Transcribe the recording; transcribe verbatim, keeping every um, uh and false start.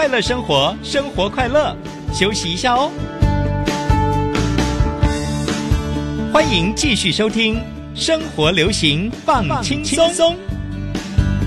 快乐生活，生活快乐，休息一下哦。欢迎继续收听生活流行放轻松。